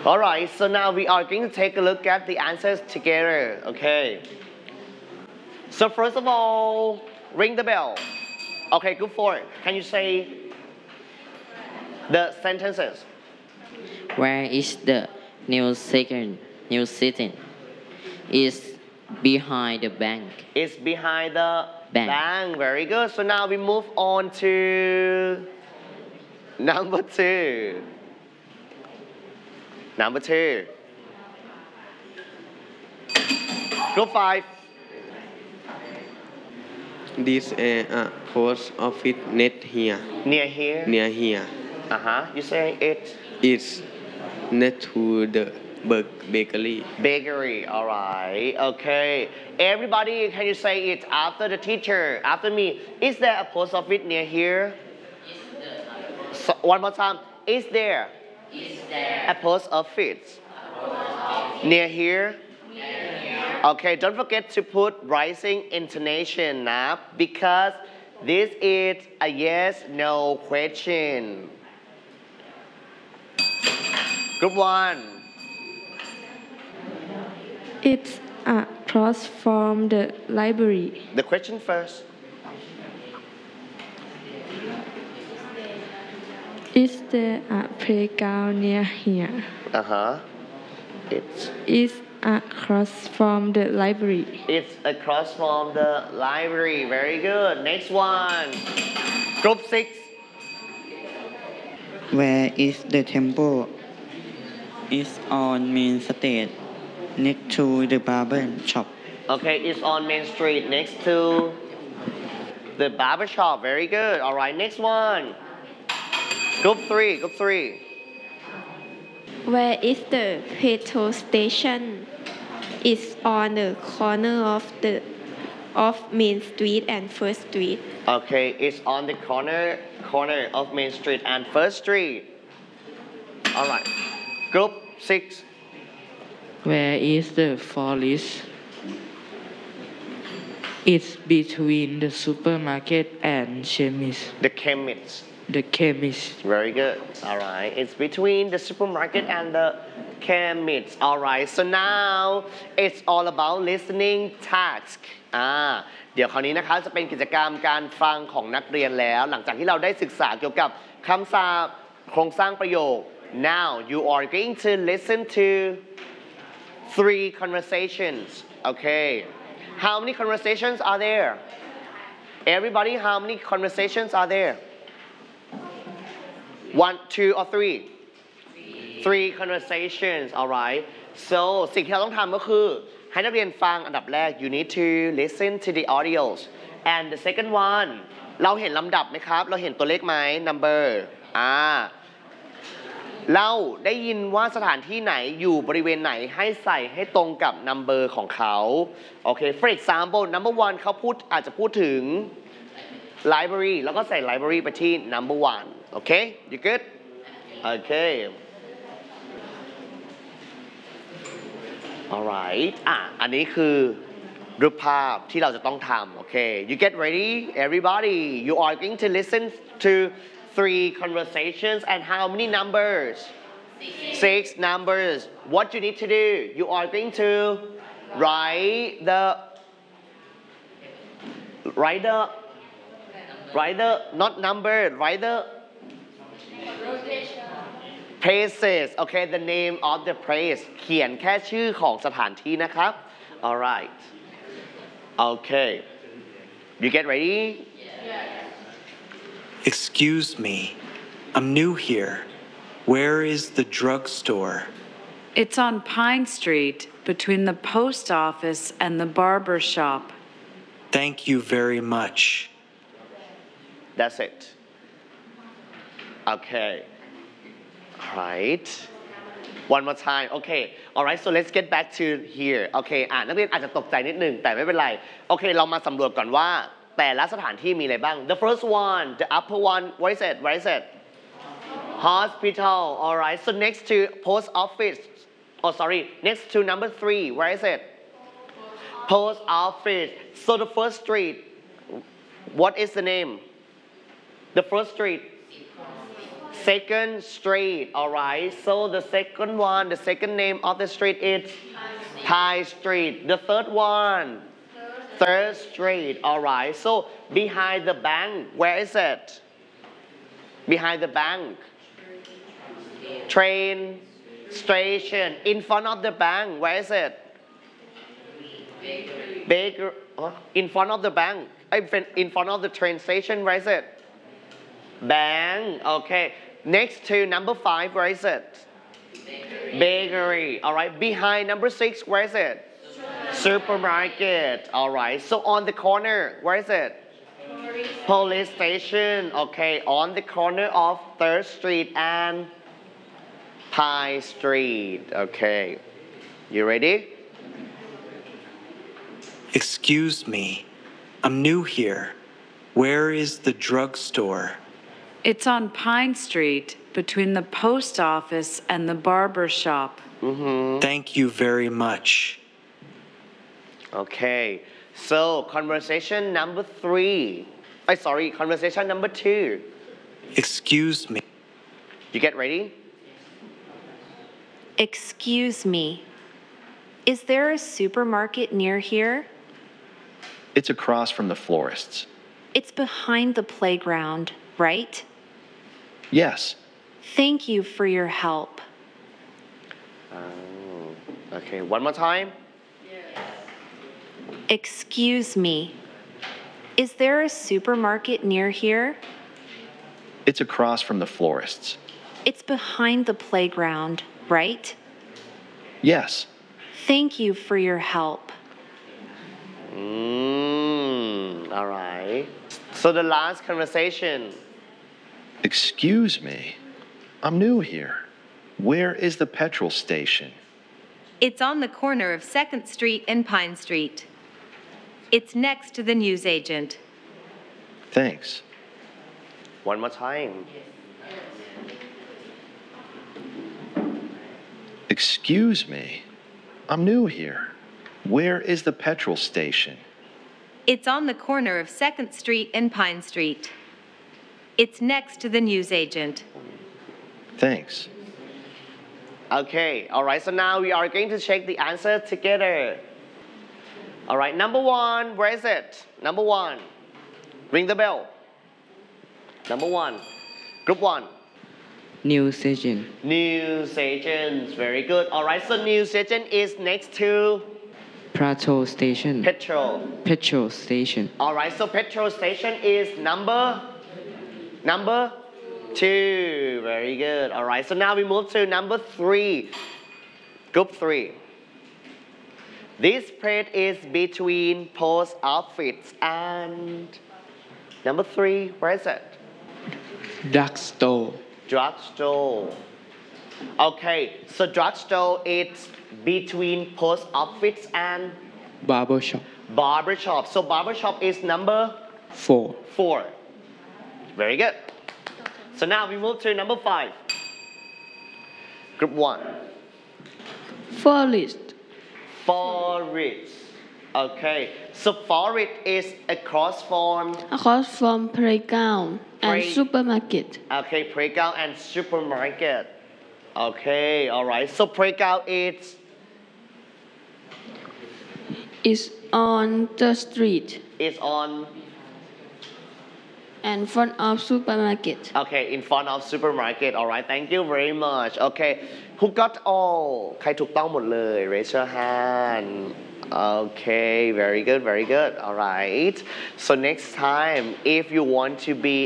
Alright, so now we are going to take a look at the answers together, okay? So first of all, ring the bell. Okay, good for it. Can you say the sentences? Where is the new second new sitting? Is behind the bank. It's behind the Bank. bank. Very good. So now we move on to number two. Number two. Group 5. This a post office net here. Near here. Near here. You say it. It's next to the bakery. Bakery. Alright. Okay. Everybody, can you say it after the teacher? After me. Is there a post office near here? So, one more time. Is there a post office near here? Okay, don't forget to put rising intonation now because this is a yes no question. Group 1. It's across from the library. The question first. Is there a playground near here? It's It's across from the library. across from the library. Very good. Next one. Group 6. Where is the temple? It's on Main Street, next to the barber shop. Okay, it's on Main Street next to the barber shop. Very good. All right, next one. Group 3. Group 3. Where is the petrol station? It's on the corner of Main Street and First Street. Okay, it's on the corner of Main Street and First Street. All right. Group 6. Where is the forest? It's between the supermarket and chemist. The chemist. The chemist. Very good. All right. It's between the supermarket and the chemist. All right. So now it's all about listening task. เดี๋ยวคราวนี้นะคะจะเป็นกิจกรรมการฟังของนักเรียนแล้วหลังจากที่เราได้ศึกษาเกี่ยวกับคำศัพท์โครงสร้างประโยค Now you are going to listen to 3 conversations. Okay. How many conversations are there? Everybody, how many conversations are there? 1, 2, or 3? 3 conversations. Alright. So สิ่งที่เราต้องทำก็คือให้นักเรียนฟังอันดับแรก you need to listen to the audios and the second one เราเห็นลำดับไหมครับเราเห็นตัวเลขไหม number เราได้ยินว่าสถานที่ไหนอยู่บริเวณไหนให้ใส่ให้ตรงกับ number ของเขาโอเค for example number 1 เขาพูดอาจจะพูดถึง library แล้วก็ใส่ library ไปที่ number 1 โอเค you good โอเค alright อันนี้คือรูปภาพที่เราจะต้องทำโอเค you get ready everybody you are going to listen to 3 conversations and how many numbers 6 numbers what you need to do you are going to write the not number write the places okay the name of the place เขียนแค่ชื่อของสถานที่นะครับ alright okay you get ready Excuse me, I'm new here. Where is the drugstore? It's on Pine Street, between the post office and the barber shop. Thank you very much. That's it. Okay. Alright. One more time. Okay. Alright, so let's get back to here. Okay. นักเรียนอาจจะตกใจนิดนึงแต่ไม่เป็นไร โอเค เรามาสำรวจก่อนว่าแต่ละสถานที่มีอะไรบ้าง The first one, the upper one, what is it? Where is it? Hospital. Alright. So next to post office. Oh, sorry. Next to number 3, where is it? Post office. So the first street, what is the name? The first street? Second street, alright. So the second one, the second name of the street is Pie Street. The third one, Third Street, alright. So behind the bank, where is it? Behind the bank. Train station. In front of the bank, where is it? Baker. In front of the bank. In front of the train station, where is it? Bank. Okay. Next to number 5, where is it? Bakery. Alright. Behind number 6, where is it? Supermarket. Alright. So on the corner, where is it? Police station. Okay. On the corner of 3rd Street and Pie Street. Okay. You ready? Excuse me. I'm new here. Where is the drugstore? It's on Pine Street between the post office and the barber shop. Thank you very much. Okay. So conversation number 3. Conversation number 2. Excuse me. You get ready? Excuse me. Is there a supermarket near here? It's across from the florist's. It's behind the playground, right? Yes. Thank you for your help. Okay, one more time. Excuse me. Is there a supermarket near here? It's across from the florist's. It's behind the playground, right? Yes. Thank you for your help. All right. So the last conversation. Excuse me. I'm new here. Where is the petrol station? It's on the corner of 2nd Street and Pine Street. It's next to the newsagent. Thanks. One more time. Excuse me. I'm new here. Where is the petrol station? It's on the corner of 2nd Street and Pine Street. It's next to the newsagent. Thanks. Okay, all right. So now we are going to check the answer together. All right, number 1, where is it? Number 1. Ring the bell. Number 1. Group 1. Newsagent. Newsagents, very good. All right, so newsagent is next to Petrol station. petrol. Station. All right, so petrol station is number 2. Very good. All right, so now we move to number 3. Group 3. This place is between post office and number 3. Where is it? Drugstore. Drugstore. Okay, so drugstore is between post office and Barbershop. barbershop. So barbershop is number 4. 4. Very good. So now we move to number 5. Group 1. Forest. Forest. Okay, so forest is across from Playground and supermarket. Okay, playground and supermarket. Okay, all right. So playground is on the street is on. and front of supermarket. Okay, in front of supermarket. All right, thank you very much. Okay, who got all? ใครถูกต้องหมดเลย Raise your hand. Okay, very good, very good. All right. So next time, if you want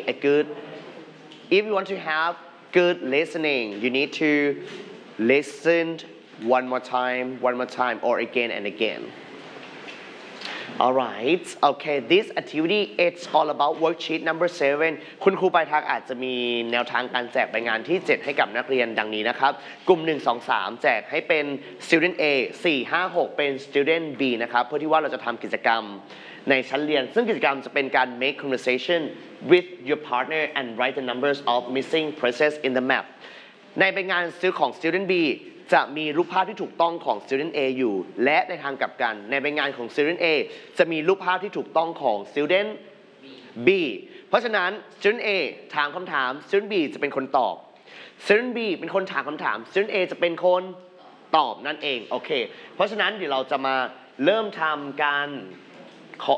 to have good listening, you need to listen one more time, or again and again. Alright, okay, this activity it's all about worksheet number 7 คุณครูปลายทางอาจจะมีแนวทางการแจกใบงานที่ 7 ให้กับนักเรียนดังนี้นะครับกลุ่ม 1 2 3 แจกให้เป็น student A 4 5 6 เป็น student B นะครับเพื่อที่ว่าเราจะทำกิจกรรมในชั้นเรียนซึ่งกิจกรรมจะเป็นการ make conversation with your partner and write the numbers of missing places in the map ในใบงานของ student Bจะมีรูปภาพที่ถูกต้องของ student A อยู่และในทางกลับกันในใบงานของ student A จะมีรูปภาพที่ถูกต้องของ student B เพราะฉะนั้น student A ถามคำถาม student B จะเป็นคนตอบ student B เป็นคนถามคำถาม student A จะเป็นคนตอบนั่นเองโอเคเพราะฉะนั้นเดี๋ยวเราจะมาเริ่มทำการ